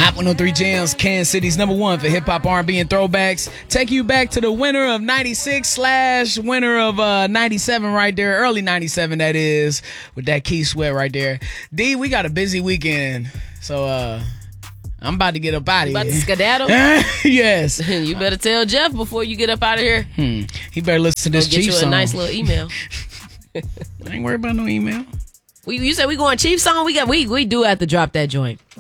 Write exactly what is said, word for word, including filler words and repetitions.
Hot one oh three Jams, Kansas City's number one for hip hop, R and B, and throwbacks. Take you back to the winner of ninety-six slash winner of uh, ninety-seven right there, early ninety-seven that is, with that Keith Sweat right there. D, we got a busy weekend, so uh, I'm about to get up out of here. About to skedaddle? Yes. You better tell Jeff before you get up out of here. Hmm. He better listen to this Chief Chief song. song. Get you a nice little email. I ain't worried about no email. We, you said we going Chief song? We got we we do have to drop that joint.